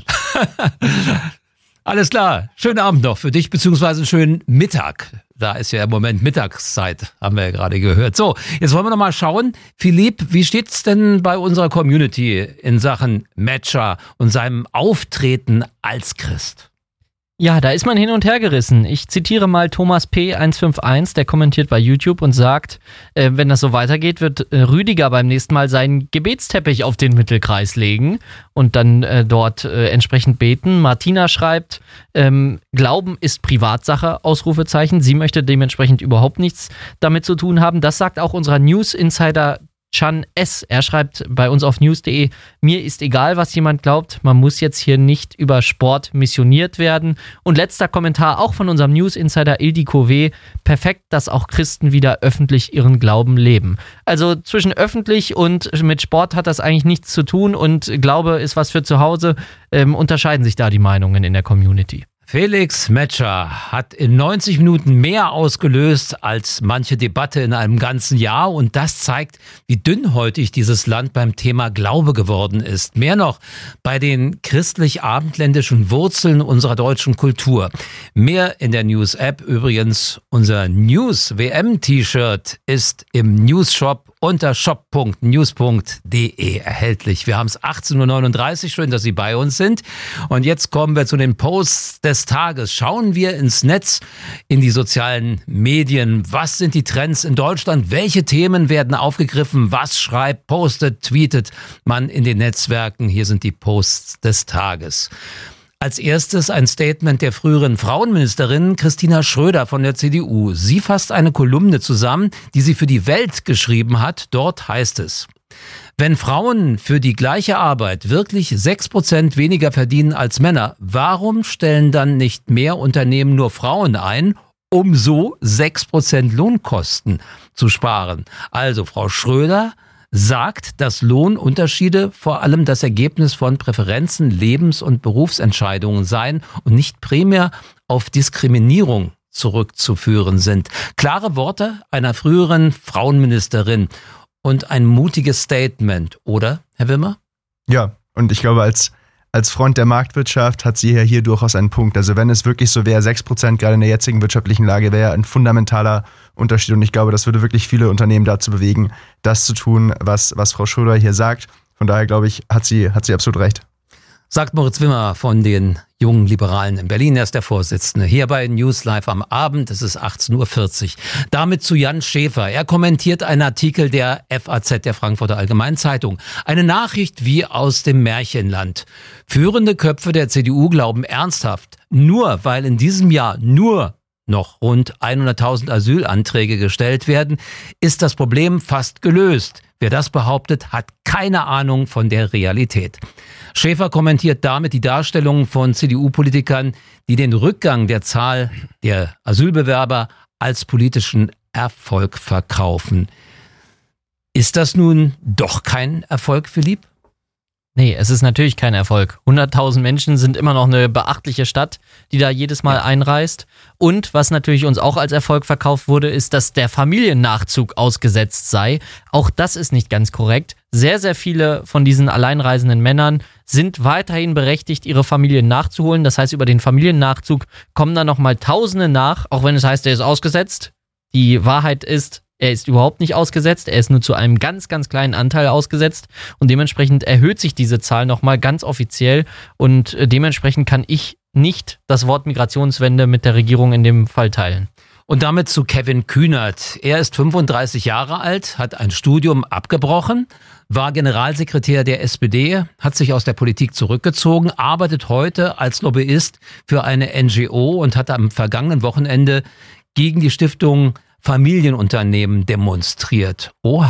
Alles klar, schönen Abend noch für dich, beziehungsweise schönen Mittag. Da ist ja im Moment Mittagszeit, haben wir ja gerade gehört. So, jetzt wollen wir noch mal schauen. Philipp, wie steht's denn bei unserer Community in Sachen Matcher und seinem Auftreten als Christ? Ja, da ist man hin und her gerissen. Ich zitiere mal Thomas P. eins fünf eins, der kommentiert bei YouTube und sagt, äh, wenn das so weitergeht, wird äh, Rüdiger beim nächsten Mal seinen Gebetsteppich auf den Mittelkreis legen und dann äh, dort äh, entsprechend beten. Martina schreibt, ähm, Glauben ist Privatsache, Ausrufezeichen. Sie möchte dementsprechend überhaupt nichts damit zu tun haben. Das sagt auch unser News-Insider Chan S. Er schreibt bei uns auf news punkt de, mir ist egal, was jemand glaubt, man muss jetzt hier nicht über Sport missioniert werden. Und letzter Kommentar auch von unserem News-Insider Ildiko W. Perfekt, dass auch Christen wieder öffentlich ihren Glauben leben. Also zwischen öffentlich und mit Sport hat das eigentlich nichts zu tun und Glaube ist was für zu Hause. Ähm, unterscheiden sich da die Meinungen in der Community. Felix Metscher hat in neunzig Minuten mehr ausgelöst als manche Debatte in einem ganzen Jahr, und das zeigt, wie dünnhäutig dieses Land beim Thema Glaube geworden ist. Mehr noch bei den christlich-abendländischen Wurzeln unserer deutschen Kultur. Mehr in der News-App. Übrigens, unser News-W M-T-Shirt ist im News-Shop unter shop punkt news punkt de erhältlich. Wir haben es achtzehn Uhr neununddreißig, schön, dass Sie bei uns sind. Und jetzt kommen wir zu den Posts des Tages. Schauen wir ins Netz, in die sozialen Medien. Was sind die Trends in Deutschland? Welche Themen werden aufgegriffen? Was schreibt, postet, tweetet man in den Netzwerken? Hier sind die Posts des Tages. Als erstes ein Statement der früheren Frauenministerin Christina Schröder von der C D U. Sie fasst eine Kolumne zusammen, die sie für die Welt geschrieben hat. Dort heißt es: Wenn Frauen für die gleiche Arbeit wirklich sechs Prozent weniger verdienen als Männer, warum stellen dann nicht mehr Unternehmen nur Frauen ein, um so sechs Prozent Lohnkosten zu sparen? Also Frau Schröder sagt, dass Lohnunterschiede vor allem das Ergebnis von Präferenzen, Lebens- und Berufsentscheidungen seien und nicht primär auf Diskriminierung zurückzuführen sind. Klare Worte einer früheren Frauenministerin und ein mutiges Statement, oder, Herr Wimmer? Ja, und ich glaube, als, als Freund der Marktwirtschaft hat sie ja hier durchaus einen Punkt. Also wenn es wirklich so wäre, sechs Prozent gerade in der jetzigen wirtschaftlichen Lage wäre ein fundamentaler Unterschied. Und ich glaube, das würde wirklich viele Unternehmen dazu bewegen, das zu tun, was, was Frau Schröder hier sagt. Von daher, glaube ich, hat sie, hat sie absolut recht. Sagt Moritz Wimmer von den Jungen Liberalen in Berlin. Er ist der Vorsitzende. Hier bei News Live am Abend. Es ist achtzehn Uhr vierzig. Damit zu Jan Schäfer. Er kommentiert einen Artikel der F A Z, der Frankfurter Allgemeinen Zeitung. Eine Nachricht wie aus dem Märchenland. Führende Köpfe der C D U glauben ernsthaft, nur weil in diesem Jahr nur noch rund hunderttausend Asylanträge gestellt werden, ist das Problem fast gelöst. Wer das behauptet, hat keine Ahnung von der Realität. Schäfer kommentiert damit die Darstellung von C D U-Politikern, die den Rückgang der Zahl der Asylbewerber als politischen Erfolg verkaufen. Ist das nun doch kein Erfolg, Philipp? Nee, es ist natürlich kein Erfolg. hunderttausend Menschen sind immer noch eine beachtliche Stadt, die da jedes Mal einreist. Und was natürlich uns auch als Erfolg verkauft wurde, ist, dass der Familiennachzug ausgesetzt sei. Auch das ist nicht ganz korrekt. Sehr, sehr viele von diesen alleinreisenden Männern sind weiterhin berechtigt, ihre Familien nachzuholen. Das heißt, über den Familiennachzug kommen dann nochmal Tausende nach, auch wenn es heißt, der ist ausgesetzt. Die Wahrheit ist, er ist überhaupt nicht ausgesetzt, er ist nur zu einem ganz, ganz kleinen Anteil ausgesetzt und dementsprechend erhöht sich diese Zahl nochmal ganz offiziell und dementsprechend kann ich nicht das Wort Migrationswende mit der Regierung in dem Fall teilen. Und damit zu Kevin Kühnert. Er ist fünfunddreißig Jahre alt, hat ein Studium abgebrochen, war Generalsekretär der S P D, hat sich aus der Politik zurückgezogen, arbeitet heute als Lobbyist für eine N G O und hat am vergangenen Wochenende gegen die Stiftung Familienunternehmen demonstriert. Oha,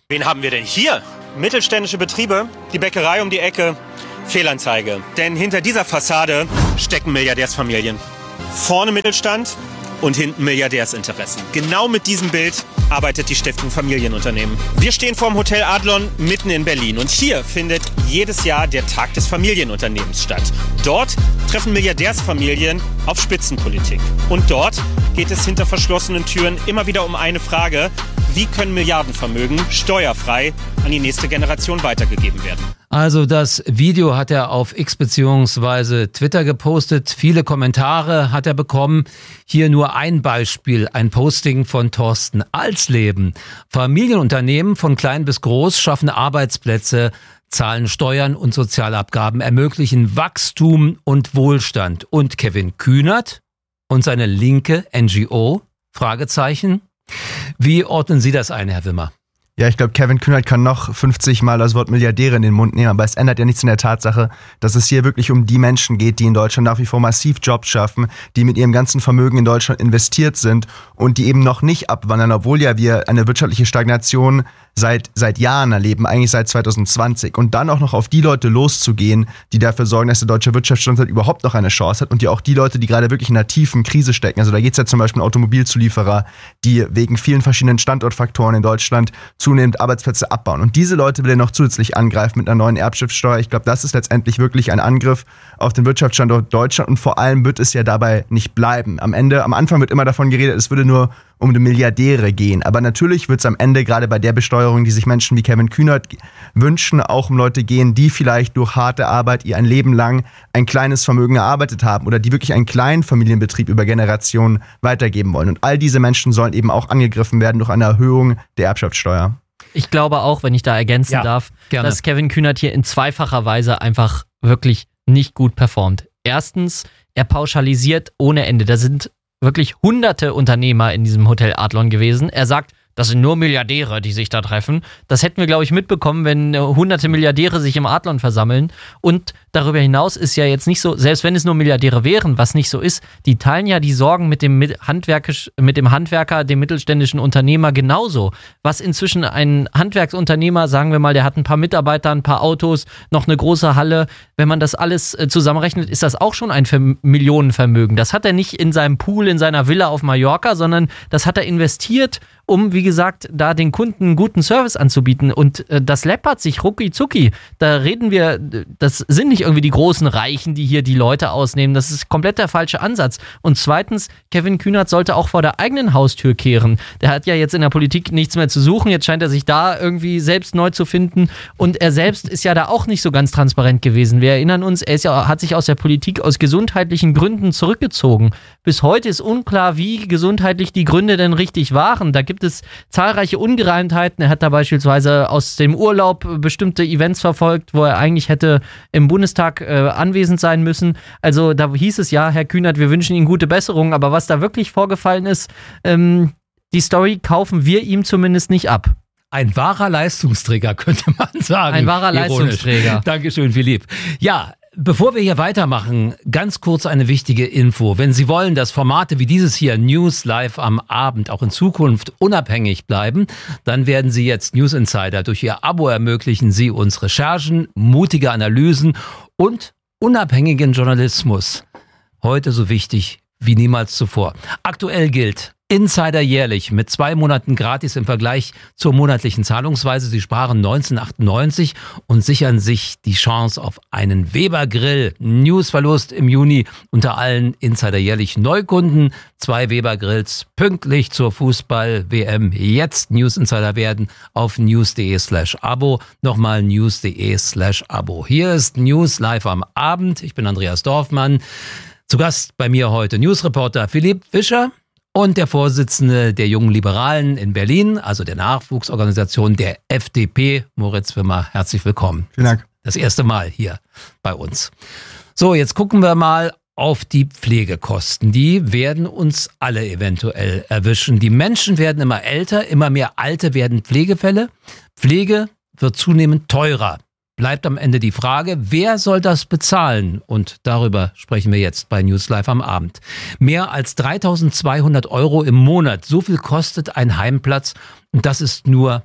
Wen haben wir denn hier? Mittelständische Betriebe, die Bäckerei um die Ecke, Fehlanzeige. Denn hinter dieser Fassade stecken Milliardärsfamilien. Vorne Mittelstand und hinten Milliardärsinteressen. Genau mit diesem Bild arbeitet die Stiftung Familienunternehmen. Wir stehen vor dem Hotel Adlon mitten in Berlin und hier findet jedes Jahr der Tag des Familienunternehmens statt. Dort treffen Milliardärsfamilien auf Spitzenpolitik. Und dort geht es hinter verschlossenen Türen immer wieder um eine Frage: Wie können Milliardenvermögen steuerfrei an die nächste Generation weitergegeben werden? Also das Video hat er auf X bzw. Twitter gepostet. Viele Kommentare hat er bekommen. Hier nur ein Beispiel, ein Posting von Thorsten Alsleben. Familienunternehmen von klein bis groß schaffen Arbeitsplätze, zahlen Steuern und Sozialabgaben, ermöglichen Wachstum und Wohlstand. Und Kevin Kühnert und seine linke N G O? Fragezeichen. Wie ordnen Sie das ein, Herr Wimmer? Ja, ich glaube, Kevin Kühnert kann noch fünfzig Mal das Wort Milliardäre in den Mund nehmen, aber es ändert ja nichts in der Tatsache, dass es hier wirklich um die Menschen geht, die in Deutschland nach wie vor massiv Jobs schaffen, die mit ihrem ganzen Vermögen in Deutschland investiert sind und die eben noch nicht abwandern, obwohl ja wir eine wirtschaftliche Stagnation seit seit Jahren erleben, eigentlich seit zwanzig zwanzig. Und dann auch noch auf die Leute loszugehen, die dafür sorgen, dass der deutsche Wirtschaftsstandort überhaupt noch eine Chance hat und ja auch die Leute, die gerade wirklich in einer tiefen Krise stecken. Also da geht es ja zum Beispiel um Automobilzulieferer, die wegen vielen verschiedenen Standortfaktoren in Deutschland zunehmend Arbeitsplätze abbauen. Und diese Leute will er noch zusätzlich angreifen mit einer neuen Erbschaftssteuer. Ich glaube, das ist letztendlich wirklich ein Angriff auf den Wirtschaftsstandort Deutschland und vor allem wird es ja dabei nicht bleiben. Am Ende, am Anfang wird immer davon geredet, es würde nur um die Milliardäre gehen. Aber natürlich wird es am Ende gerade bei der Besteuerung, die sich Menschen wie Kevin Kühnert wünschen, auch um Leute gehen, die vielleicht durch harte Arbeit ihr ein Leben lang ein kleines Vermögen erarbeitet haben oder die wirklich einen kleinen Familienbetrieb über Generationen weitergeben wollen. Und all diese Menschen sollen eben auch angegriffen werden durch eine Erhöhung der Erbschaftssteuer. Ich glaube auch, wenn ich da ergänzen ja, darf, gerne. dass Kevin Kühnert hier in zweifacher Weise einfach wirklich nicht gut performt. Erstens, er pauschalisiert ohne Ende. Da sind wirklich hunderte Unternehmer in diesem Hotel Adlon gewesen. Er sagt, das sind nur Milliardäre, die sich da treffen. Das hätten wir, glaube ich, mitbekommen, wenn hunderte Milliardäre sich im Adlon versammeln. Und darüber hinaus ist ja jetzt nicht so, selbst wenn es nur Milliardäre wären, was nicht so ist, die teilen ja die Sorgen mit dem, Handwerkisch, mit dem Handwerker, dem mittelständischen Unternehmer genauso. Was inzwischen ein Handwerksunternehmer, sagen wir mal, der hat ein paar Mitarbeiter, ein paar Autos, noch eine große Halle. Wenn man das alles zusammenrechnet, ist das auch schon ein Millionenvermögen. Das hat er nicht in seinem Pool, in seiner Villa auf Mallorca, sondern das hat er investiert, um, wie gesagt, da den Kunden einen guten Service anzubieten. Und äh, das läppert sich rucki zucki. Da reden wir, das sind nicht irgendwie die großen Reichen, die hier die Leute ausnehmen. Das ist komplett der falsche Ansatz. Und zweitens, Kevin Kühnert sollte auch vor der eigenen Haustür kehren. Der hat ja jetzt in der Politik nichts mehr zu suchen. Jetzt scheint er sich da irgendwie selbst neu zu finden. Und er selbst ist ja da auch nicht so ganz transparent gewesen. Wir erinnern uns, er ist ja, hat sich aus der Politik aus gesundheitlichen Gründen zurückgezogen. Bis heute ist unklar, wie gesundheitlich die Gründe denn richtig waren. Da gibt es zahlreiche Ungereimtheiten. Er hat da beispielsweise aus dem Urlaub bestimmte Events verfolgt, wo er eigentlich hätte im Bundestag äh, anwesend sein müssen. Also da hieß es ja, Herr Kühnert, wir wünschen Ihnen gute Besserung. Aber was da wirklich vorgefallen ist, ähm, die Story kaufen wir ihm zumindest nicht ab. Ein wahrer Leistungsträger, könnte man sagen. Ein wahrer Ironisch. Leistungsträger. Dankeschön, Philipp. Ja, bevor wir hier weitermachen, ganz kurz eine wichtige Info. Wenn Sie wollen, dass Formate wie dieses hier, News Live am Abend, auch in Zukunft unabhängig bleiben, dann werden Sie jetzt News Insider. Durch Ihr Abo ermöglichen Sie uns Recherchen, mutige Analysen und unabhängigen Journalismus. Heute so wichtig wie niemals zuvor. Aktuell gilt: Insider jährlich mit zwei Monaten gratis im Vergleich zur monatlichen Zahlungsweise. Sie sparen neunzehnhundertachtundneunzig und sichern sich die Chance auf einen Weber Grill. Newsverlust im Juni unter allen Insider jährlich Neukunden. Zwei Weber Grills pünktlich zur Fußball-W M. Jetzt News Insider werden auf news.de slash Abo. Nochmal news.de slash Abo. Hier ist News live am Abend. Ich bin Andreas Dorfmann. Zu Gast bei mir heute Newsreporter Philipp Fischer und der Vorsitzende der Jungen Liberalen in Berlin, also der Nachwuchsorganisation der F D P, Moritz Wimmer. Herzlich willkommen. Vielen Dank. Das erste Mal hier bei uns. So, jetzt gucken wir mal auf die Pflegekosten. Die werden uns alle eventuell erwischen. Die Menschen werden immer älter, immer mehr Alte werden Pflegefälle. Pflege wird zunehmend teurer. Bleibt am Ende die Frage, wer soll das bezahlen? Und darüber sprechen wir jetzt bei News Live am Abend. Mehr als dreitausendzweihundert Euro im Monat, so viel kostet ein Heimplatz. Und das ist nur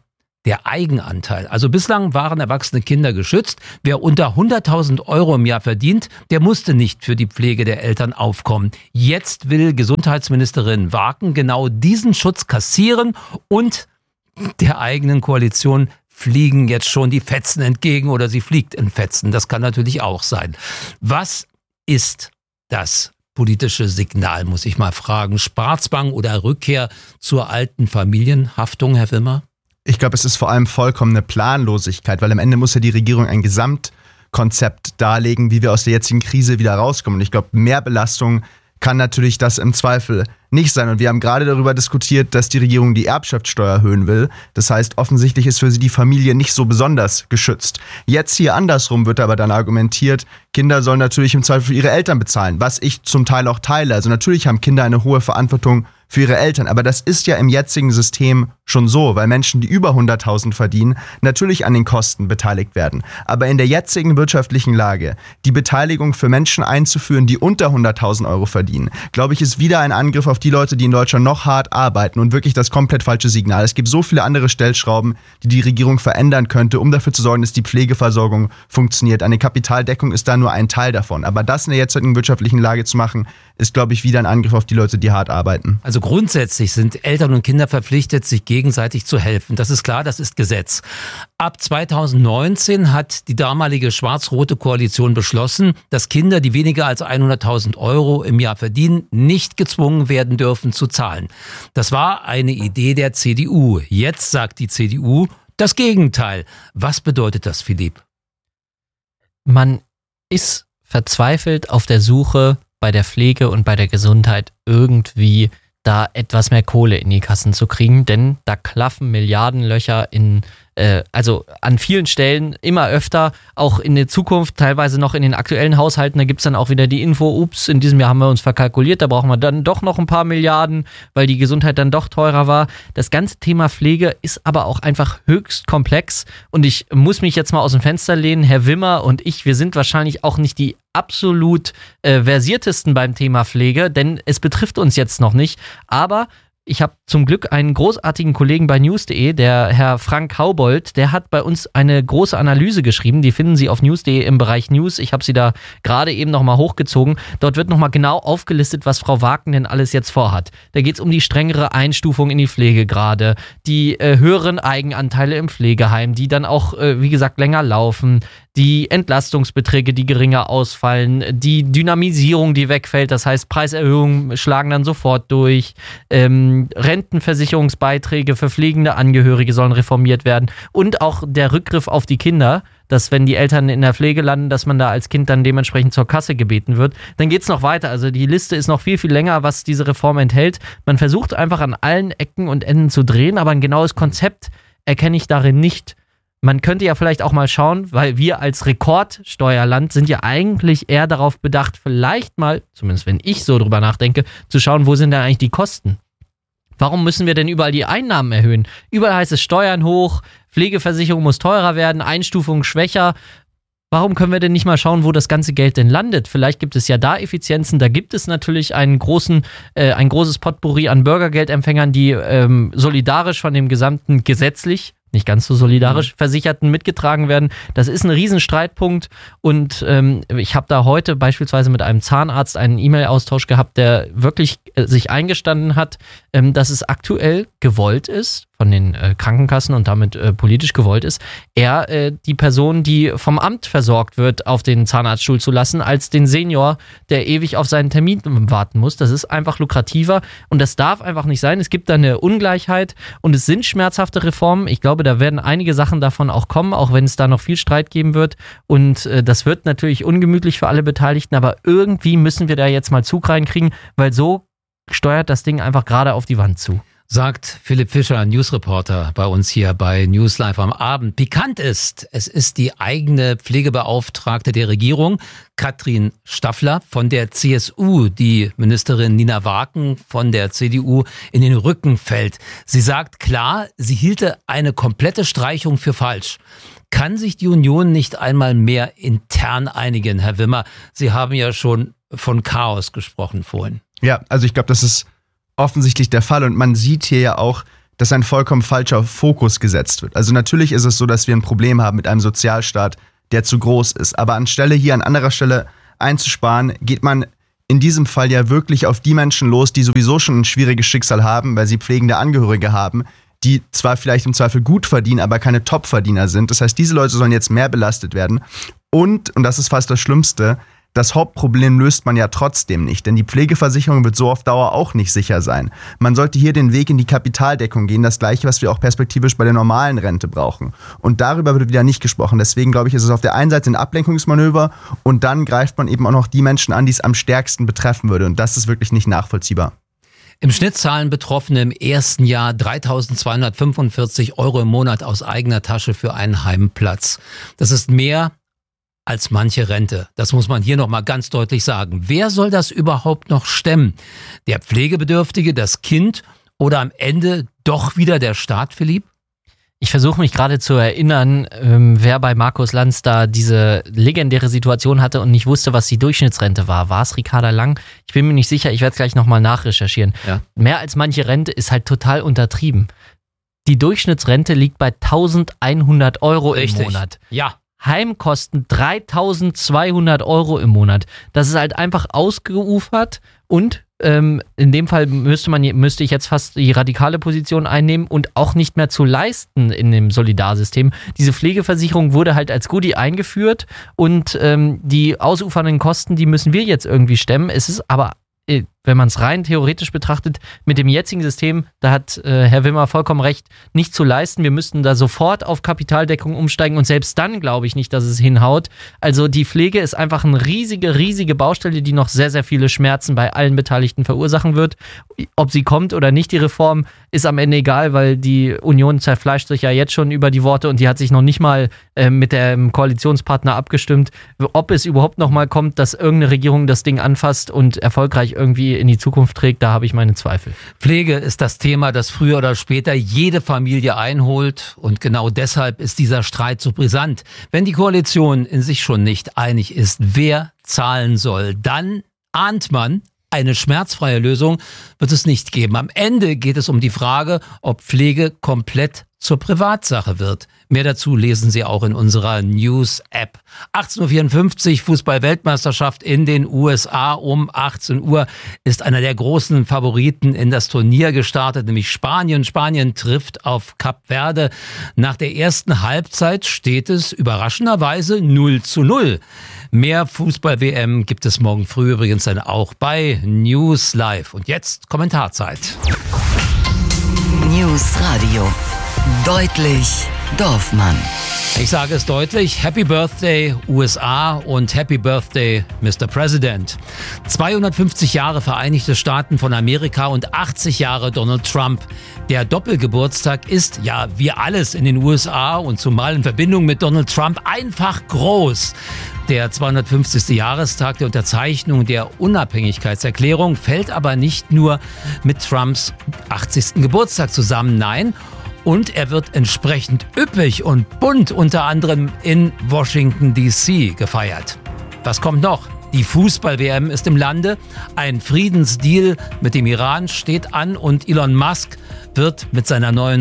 der Eigenanteil. Also bislang waren erwachsene Kinder geschützt. Wer unter hunderttausend Euro im Jahr verdient, der musste nicht für die Pflege der Eltern aufkommen. Jetzt will Gesundheitsministerin Waken genau diesen Schutz kassieren und der eigenen Koalition fliegen jetzt schon die Fetzen entgegen oder sie fliegt in Fetzen. Das kann natürlich auch sein. Was ist das politische Signal, muss ich mal fragen? Sparzwang oder Rückkehr zur alten Familienhaftung, Herr Wimmer? Ich glaube, es ist vor allem vollkommene Planlosigkeit, weil am Ende muss ja die Regierung ein Gesamtkonzept darlegen, wie wir aus der jetzigen Krise wieder rauskommen. Und ich glaube, mehr Belastung kann natürlich das im Zweifel nicht sein. Und wir haben gerade darüber diskutiert, dass die Regierung die Erbschaftssteuer erhöhen will. Das heißt, offensichtlich ist für sie die Familie nicht so besonders geschützt. Jetzt hier andersrum wird aber dann argumentiert, Kinder sollen natürlich im Zweifel für ihre Eltern bezahlen, was ich zum Teil auch teile. Also natürlich haben Kinder eine hohe Verantwortung für ihre Eltern, aber das ist ja im jetzigen System schon so, weil Menschen, die über hunderttausend verdienen, natürlich an den Kosten beteiligt werden. Aber in der jetzigen wirtschaftlichen Lage, die Beteiligung für Menschen einzuführen, die unter hunderttausend Euro verdienen, glaube ich, ist wieder ein Angriff auf die Leute, die in Deutschland noch hart arbeiten und wirklich das komplett falsche Signal. Es gibt so viele andere Stellschrauben, die die Regierung verändern könnte, um dafür zu sorgen, dass die Pflegeversorgung funktioniert. Eine Kapitaldeckung ist da nur ein Teil davon. Aber das in der jetzigen wirtschaftlichen Lage zu machen, ist, glaube ich, wieder ein Angriff auf die Leute, die hart arbeiten. Also grundsätzlich sind Eltern und Kinder verpflichtet, sich gegenseitig zu helfen. Das ist klar, das ist Gesetz. Ab zweitausendneunzehn hat die damalige schwarz-rote Koalition beschlossen, dass Kinder, die weniger als hunderttausend Euro im Jahr verdienen, nicht gezwungen werden dürfen zu zahlen. Das war eine Idee der C D U. Jetzt sagt die C D U das Gegenteil. Was bedeutet das, Philipp? Man ist verzweifelt auf der Suche bei der Pflege und bei der Gesundheit irgendwie da etwas mehr Kohle in die Kassen zu kriegen, denn da klaffen Milliardenlöcher in, äh, also an vielen Stellen immer öfter, auch in der Zukunft, teilweise noch in den aktuellen Haushalten, da gibt es dann auch wieder die Info, ups, in diesem Jahr haben wir uns verkalkuliert, da brauchen wir dann doch noch ein paar Milliarden, weil die Gesundheit dann doch teurer war. Das ganze Thema Pflege ist aber auch einfach höchst komplex und ich muss mich jetzt mal aus dem Fenster lehnen, Herr Wimmer und ich, wir sind wahrscheinlich auch nicht die absolut äh, versiertesten beim Thema Pflege, denn es betrifft uns jetzt noch nicht, aber ich habe zum Glück einen großartigen Kollegen bei news punkt de, der Herr Frank Haubold, der hat bei uns eine große Analyse geschrieben, die finden Sie auf news punkt de im Bereich News, ich habe sie da gerade eben nochmal hochgezogen, dort wird nochmal genau aufgelistet, was Frau Waken denn alles jetzt vorhat. Da geht es um die strengere Einstufung in die Pflegegrade, die äh, höheren Eigenanteile im Pflegeheim, die dann auch, äh, wie gesagt, länger laufen, die Entlastungsbeträge, die geringer ausfallen, die Dynamisierung, die wegfällt, das heißt Preiserhöhungen schlagen dann sofort durch, ähm, Rentenversicherungsbeiträge für pflegende Angehörige sollen reformiert werden und auch der Rückgriff auf die Kinder, dass wenn die Eltern in der Pflege landen, dass man da als Kind dann dementsprechend zur Kasse gebeten wird. Dann geht's noch weiter, also die Liste ist noch viel, viel länger, was diese Reform enthält. Man versucht einfach an allen Ecken und Enden zu drehen, aber ein genaues Konzept erkenne ich darin nicht. Man könnte ja vielleicht auch mal schauen, weil wir als Rekordsteuerland sind ja eigentlich eher darauf bedacht, vielleicht mal, zumindest wenn ich so drüber nachdenke, zu schauen, wo sind denn eigentlich die Kosten? Warum müssen wir denn überall die Einnahmen erhöhen? Überall heißt es Steuern hoch, Pflegeversicherung muss teurer werden, Einstufung schwächer. Warum können wir denn nicht mal schauen, wo das ganze Geld denn landet? Vielleicht gibt es ja da Effizienzen. Da gibt es natürlich einen großen, äh, ein großes Potpourri an Bürgergeldempfängern, die ähm, solidarisch von dem gesamten gesetzlich nicht ganz so solidarisch, mhm. Versicherten mitgetragen werden. Das ist ein Riesenstreitpunkt und ähm, ich habe da heute beispielsweise mit einem Zahnarzt einen E-Mail-Austausch gehabt, der wirklich äh, sich eingestanden hat, ähm, dass es aktuell gewollt ist, von den äh, Krankenkassen und damit äh, politisch gewollt ist, eher äh, die Person, die vom Amt versorgt wird, auf den Zahnarztstuhl zu lassen, als den Senior, der ewig auf seinen Termin warten muss. Das ist einfach lukrativer und das darf einfach nicht sein. Es gibt da eine Ungleichheit und es sind schmerzhafte Reformen. Ich glaube, da werden einige Sachen davon auch kommen, auch wenn es da noch viel Streit geben wird und äh, das wird natürlich ungemütlich für alle Beteiligten, aber irgendwie müssen wir da jetzt mal Zug reinkriegen, weil so steuert das Ding einfach gerade auf die Wand zu. Sagt Philipp Fischer, Newsreporter bei uns hier bei News Live am Abend. Pikant ist, es ist die eigene Pflegebeauftragte der Regierung, Katrin Staffler von der C S U, die Ministerin Nina Waken von der C D U in den Rücken fällt. Sie sagt klar, sie hielte eine komplette Streichung für falsch. Kann sich die Union nicht einmal mehr intern einigen, Herr Wimmer? Sie haben ja schon von Chaos gesprochen vorhin. Ja, also ich glaube, das ist offensichtlich der Fall und man sieht hier ja auch, dass ein vollkommen falscher Fokus gesetzt wird. Also natürlich ist es so, dass wir ein Problem haben mit einem Sozialstaat, der zu groß ist. Aber anstelle hier an anderer Stelle einzusparen, geht man in diesem Fall ja wirklich auf die Menschen los, die sowieso schon ein schwieriges Schicksal haben, weil sie pflegende Angehörige haben, die zwar vielleicht im Zweifel gut verdienen, aber keine Top-Verdiener sind. Das heißt, diese Leute sollen jetzt mehr belastet werden. Und, und das ist fast das Schlimmste, das Hauptproblem löst man ja trotzdem nicht, denn die Pflegeversicherung wird so auf Dauer auch nicht sicher sein. Man sollte hier den Weg in die Kapitaldeckung gehen, das Gleiche, was wir auch perspektivisch bei der normalen Rente brauchen. Und darüber wird wieder nicht gesprochen. Deswegen glaube ich, ist es auf der einen Seite ein Ablenkungsmanöver und dann greift man eben auch noch die Menschen an, die es am stärksten betreffen würde. Und das ist wirklich nicht nachvollziehbar. Im Schnitt zahlen Betroffene im ersten Jahr dreitausendzweihundertfünfundvierzig Euro im Monat aus eigener Tasche für einen Heimplatz. Das ist mehr als manche Rente. Das muss man hier nochmal ganz deutlich sagen. Wer soll das überhaupt noch stemmen? Der Pflegebedürftige, das Kind oder am Ende doch wieder der Staat, Philipp? Ich versuche mich gerade zu erinnern, ähm, wer bei Markus Lanz da diese legendäre Situation hatte und nicht wusste, was die Durchschnittsrente war. War es Ricarda Lang? Ich bin mir nicht sicher, ich werde es gleich nochmal nachrecherchieren. Ja. Mehr als manche Rente ist halt total untertrieben. Die Durchschnittsrente liegt bei eintausendeinhundert Euro Richtig. Im Monat. Ja. Heimkosten dreitausendzweihundert Euro im Monat. Das ist halt einfach ausgeufert und ähm, in dem Fall müsste man müsste ich jetzt fast die radikale Position einnehmen und auch nicht mehr zu leisten in dem Solidarsystem. Diese Pflegeversicherung wurde halt als Goodie eingeführt und ähm, die ausufernden Kosten, die müssen wir jetzt irgendwie stemmen. Es ist aber, wenn man es rein theoretisch betrachtet, mit dem jetzigen System, da hat äh, Herr Wimmer vollkommen recht, nicht zu leisten. Wir müssten da sofort auf Kapitaldeckung umsteigen und selbst dann glaube ich nicht, dass es hinhaut. Also die Pflege ist einfach eine riesige, riesige Baustelle, die noch sehr, sehr viele Schmerzen bei allen Beteiligten verursachen wird. Ob sie kommt oder nicht, die Reform, ist am Ende egal, weil die Union zerfleischt sich ja jetzt schon über die Worte und die hat sich noch nicht mal äh, mit dem Koalitionspartner abgestimmt, ob es überhaupt noch mal kommt, dass irgendeine Regierung das Ding anfasst und erfolgreich irgendwie in die Zukunft trägt, da habe ich meine Zweifel. Pflege ist das Thema, das früher oder später jede Familie einholt und genau deshalb ist dieser Streit so brisant. Wenn die Koalition in sich schon nicht einig ist, wer zahlen soll, dann ahnt man, eine schmerzfreie Lösung wird es nicht geben. Am Ende geht es um die Frage, ob Pflege komplett zur Privatsache wird. Mehr dazu lesen Sie auch in unserer News-App. achtzehn Uhr vierundfünfzig, Fußball-Weltmeisterschaft in den U S A. Um achtzehn Uhr ist einer der großen Favoriten in das Turnier gestartet, nämlich Spanien. Spanien trifft auf Kap Verde. Nach der ersten Halbzeit steht es überraschenderweise null zu null. Mehr Fußball-W M gibt es morgen früh übrigens dann auch bei News Live. Und jetzt Kommentarzeit. News Radio. Deutlich Dorfmann. Ich sage es deutlich, Happy Birthday U S A und Happy Birthday Mister President. zweihundertfünfzig Jahre Vereinigte Staaten von Amerika und achtzig Jahre Donald Trump. Der Doppelgeburtstag ist, ja, wie alles in den U S A und zumal in Verbindung mit Donald Trump, einfach groß. Der zweihundertfünfzigste Jahrestag der Unterzeichnung der Unabhängigkeitserklärung fällt aber nicht nur mit Trumps achtzigsten Geburtstag zusammen, nein, und er wird entsprechend üppig und bunt unter anderem in Washington D C gefeiert. Was kommt noch? Die Fußball-W M ist im Lande, ein Friedensdeal mit dem Iran steht an und Elon Musk wird mit seiner neuen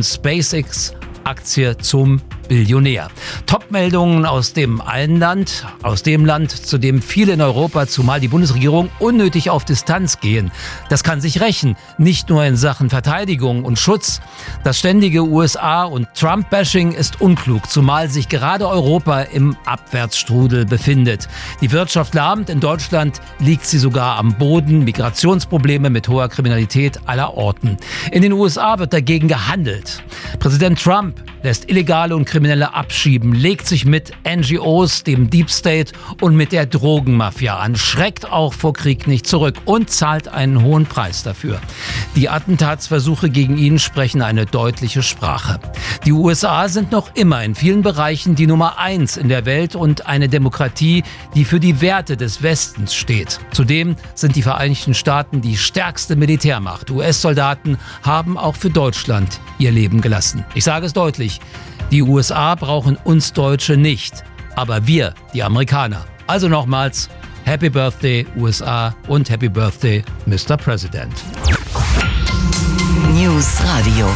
SpaceX-Aktie zum Billionär. Top-Meldungen aus dem einen Land, aus dem Land, zu dem viele in Europa, zumal die Bundesregierung, unnötig auf Distanz gehen. Das kann sich rächen, nicht nur in Sachen Verteidigung und Schutz. Das ständige U S A- und Trump-Bashing ist unklug, zumal sich gerade Europa im Abwärtsstrudel befindet. Die Wirtschaft lahmt, in Deutschland liegt sie sogar am Boden, Migrationsprobleme mit hoher Kriminalität aller Orten. In den U S A wird dagegen gehandelt. Präsident Trump lässt Illegale und Kriminelle abschieben, legt sich mit N G Os, dem Deep State und mit der Drogenmafia an, schreckt auch vor Krieg nicht zurück und zahlt einen hohen Preis dafür. Die Attentatsversuche gegen ihn sprechen eine deutliche Sprache. Die U S A sind noch immer in vielen Bereichen die Nummer eins in der Welt und eine Demokratie, die für die Werte des Westens steht. Zudem sind die Vereinigten Staaten die stärkste Militärmacht. U S-Soldaten haben auch für Deutschland ihr Leben gelassen. Ich sage es deutlich, die U S A brauchen uns Deutsche nicht, aber wir, die Amerikaner. Also nochmals, Happy Birthday U S A und Happy Birthday Mister President. News Radio.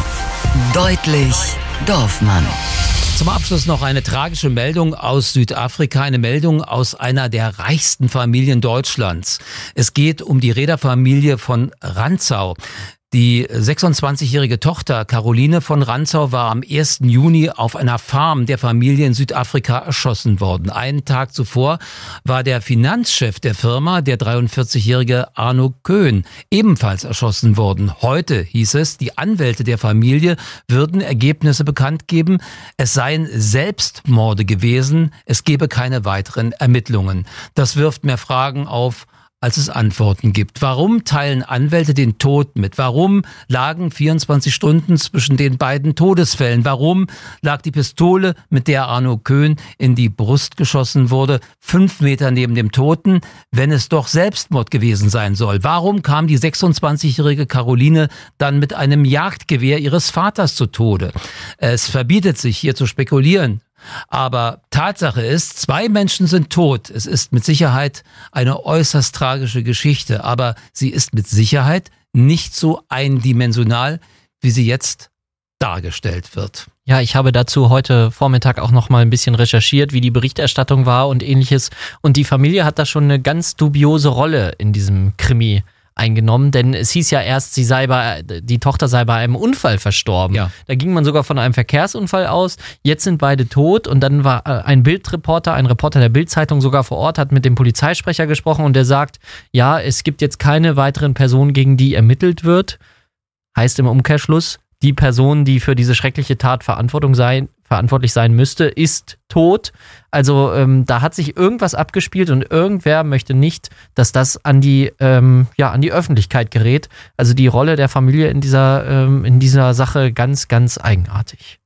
Deutlich Dorfmann. Zum Abschluss noch eine tragische Meldung aus Südafrika, eine Meldung aus einer der reichsten Familien Deutschlands. Es geht um die Reederfamilie von Rantzau. Die sechsundzwanzigjährige Tochter Caroline von Rantzau war am ersten Juni auf einer Farm der Familie in Südafrika erschossen worden. Einen Tag zuvor war der Finanzchef der Firma, der dreiundvierzigjährige Arno Köhn, ebenfalls erschossen worden. Heute hieß es, die Anwälte der Familie würden Ergebnisse bekannt geben. Es seien Selbstmorde gewesen. Es gebe keine weiteren Ermittlungen. Das wirft mehr Fragen auf, als es Antworten gibt. Warum teilen Anwälte den Tod mit? Warum lagen vierundzwanzig Stunden zwischen den beiden Todesfällen? Warum lag die Pistole, mit der Arno Köhn in die Brust geschossen wurde, fünf Meter neben dem Toten, wenn es doch Selbstmord gewesen sein soll? Warum kam die sechsundzwanzigjährige Caroline dann mit einem Jagdgewehr ihres Vaters zu Tode? Es verbietet sich, hier zu spekulieren. Aber Tatsache ist, zwei Menschen sind tot. Es ist mit Sicherheit eine äußerst tragische Geschichte, aber sie ist mit Sicherheit nicht so eindimensional, wie sie jetzt dargestellt wird. Ja, ich habe dazu heute Vormittag auch noch mal ein bisschen recherchiert, wie die Berichterstattung war und ähnliches. Und die Familie hat da schon eine ganz dubiose Rolle in diesem Krimi eingenommen, denn es hieß ja erst, sie sei bei, die Tochter sei bei einem Unfall verstorben. Ja. Da ging man sogar von einem Verkehrsunfall aus. Jetzt sind beide tot und dann war ein Bildreporter, ein Reporter der Bild-Zeitung sogar vor Ort, hat mit dem Polizeisprecher gesprochen und der sagt, ja, es gibt jetzt keine weiteren Personen, gegen die ermittelt wird. Heißt im Umkehrschluss, die Person, die für diese schreckliche Tat Verantwortung sein, verantwortlich sein müsste, ist tot. Also ähm, da hat sich irgendwas abgespielt und irgendwer möchte nicht, dass das an die, ähm, ja, an die Öffentlichkeit gerät. Also die Rolle der Familie in dieser, ähm, in dieser Sache ganz, ganz eigenartig.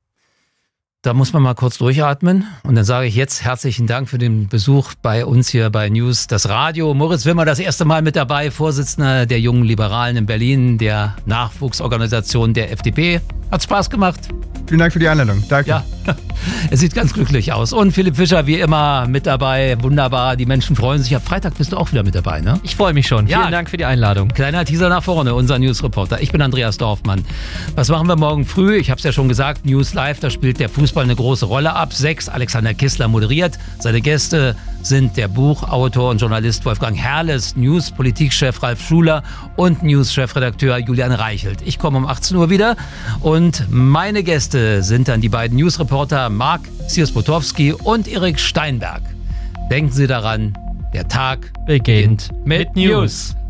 Da muss man mal kurz durchatmen und dann sage ich jetzt herzlichen Dank für den Besuch bei uns hier bei News das Radio. Moritz Wimmer das erste Mal mit dabei, Vorsitzender der Jungen Liberalen in Berlin, der Nachwuchsorganisation der F D P. Hat Spaß gemacht. Vielen Dank für die Einladung. Danke. Ja, es sieht ganz glücklich aus. Und Philipp Fischer wie immer mit dabei. Wunderbar, die Menschen freuen sich. Ab Freitag bist du auch wieder mit dabei, ne? Ich freue mich schon. Ja. Vielen Dank für die Einladung. Kleiner Teaser nach vorne, unser News-Reporter. Ich bin Andreas Dorfmann. Was machen wir morgen früh? Ich habe es ja schon gesagt, News Live, da spielt der Fußball eine große Rolle. Ab sechs, Alexander Kissler moderiert. Seine Gäste sind der Buchautor und Journalist Wolfgang Herrles, News-Politikchef Ralf Schuler und News-Chefredakteur Julian Reichelt. Ich komme um achtzehn Uhr wieder und meine Gäste sind dann die beiden News-Reporter Marc Siers-Potowski und Erik Steinberg. Denken Sie daran, der Tag beginnt mit, mit News.